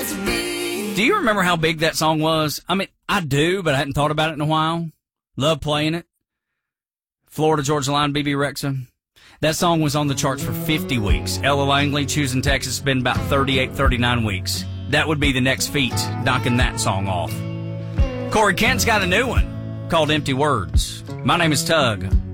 Do you remember how big that song was? I mean, I do, but I hadn't thought about it in a while. Love playing it. Florida Georgia Line, BB Rexa. That song was on the charts for 50 weeks. Ella Langley, Choosing Texas, has been about 38, 39 weeks. That would be the next feat, knocking that song off. Corey Kent's got a new one called Empty Words. My name is Tug.